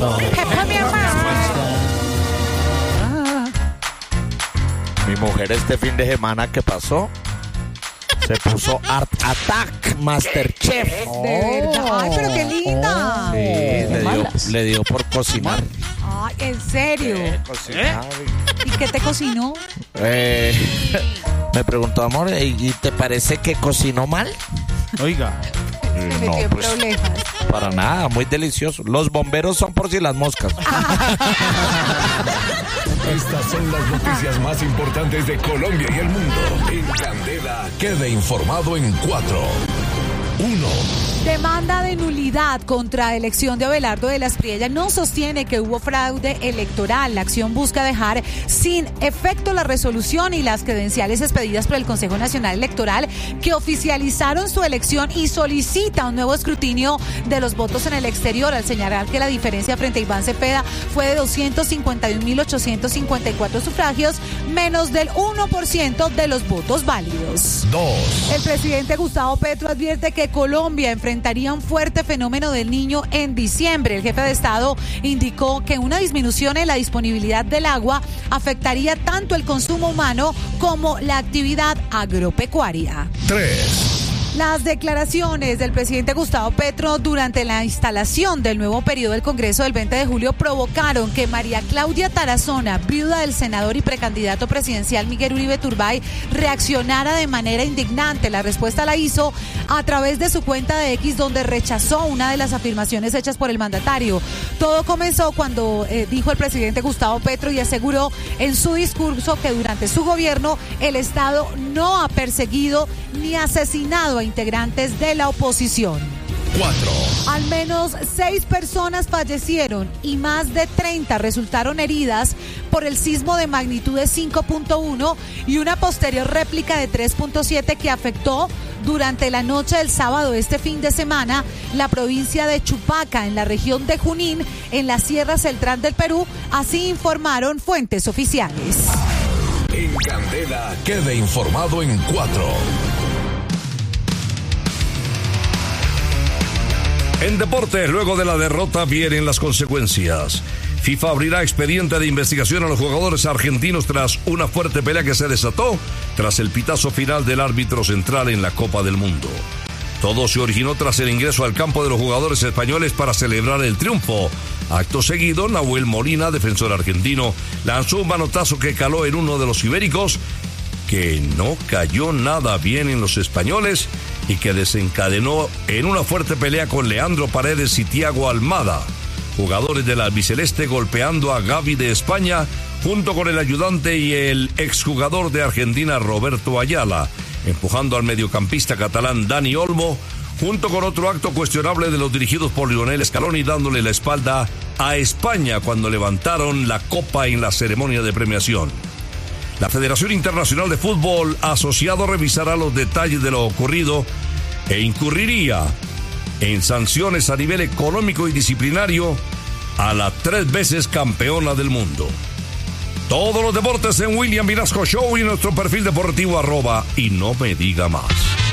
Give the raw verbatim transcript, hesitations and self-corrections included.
Jefe, mi hermano. Mi mujer este fin de semana que pasó se puso Art Attack Masterchef. De verdad. Ay, pero qué linda. Sí, le dio, le dio por cocinar. Ay, ¿en serio? Eh, cocinar. ¿Y qué te cocinó? Eh, me preguntó, amor, ¿y te parece que cocinó mal? Oiga. Se metió en pues, problemas. para nada, muy delicioso. Los bomberos son por si las moscas. Estas son las noticias más importantes de Colombia y el mundo. En Candela, quede informado en cuatro. uno. Demanda de nulidad contra elección de Abelardo de las Priella no sostiene que hubo fraude electoral. La acción busca dejar sin efecto la resolución y las credenciales expedidas por el Consejo Nacional Electoral, que oficializaron su elección, y solicita un nuevo escrutinio de los votos en el exterior, al señalar que la diferencia frente a Iván Cepeda fue de doscientos cincuenta y un mil ochocientos cincuenta y cuatro sufragios, menos del uno por ciento de los votos válidos. dos. El presidente Gustavo Petro advierte que Colombia enfrentaría un fuerte fenómeno del Niño en diciembre. El jefe de Estado indicó que una disminución en la disponibilidad del agua afectaría tanto el consumo humano como la actividad agropecuaria. tres. Las declaraciones del presidente Gustavo Petro durante la instalación del nuevo periodo del Congreso del veinte de julio provocaron que María Claudia Tarazona, viuda del senador y precandidato presidencial Miguel Uribe Turbay, reaccionara de manera indignante. La respuesta la hizo a través de su cuenta de X, donde rechazó una de las afirmaciones hechas por el mandatario. Todo comenzó cuando eh, dijo el presidente Gustavo Petro y aseguró en su discurso que durante su gobierno el Estado no ha perseguido ni asesinado a integrantes de la oposición. cuatro. Al menos seis personas fallecieron y más de treinta resultaron heridas por el sismo de magnitud de cinco punto uno y una posterior réplica de tres punto siete que afectó durante la noche del sábado este fin de semana la provincia de Chupaca, en la región de Junín, en la Sierra Central del Perú. Así informaron fuentes oficiales. En Candela, quede informado en cuatro. En deportes, luego de la derrota vienen las consecuencias. FIFA abrirá expediente de investigación a los jugadores argentinos tras una fuerte pelea que se desató tras el pitazo final del árbitro central en la Copa del Mundo. Todo se originó tras el ingreso al campo de los jugadores españoles para celebrar el triunfo. Acto seguido, Nahuel Molina, defensor argentino, lanzó un manotazo que caló en uno de los ibéricos, que no cayó nada bien en los españoles y que desencadenó en una fuerte pelea con Leandro Paredes y Thiago Almada, jugadores del albiceleste, golpeando a Gavi de España junto con el ayudante y el exjugador de Argentina Roberto Ayala, empujando al mediocampista catalán Dani Olmo, junto con otro acto cuestionable de los dirigidos por Lionel Scaloni, dándole la espalda a España cuando levantaron la copa en la ceremonia de premiación. La Federación Internacional de Fútbol Asociado revisará los detalles de lo ocurrido e incurriría en sanciones a nivel económico y disciplinario a la tres veces campeona del mundo. Todos los deportes en William Vinasco Show y nuestro perfil deportivo arroba y no me diga más.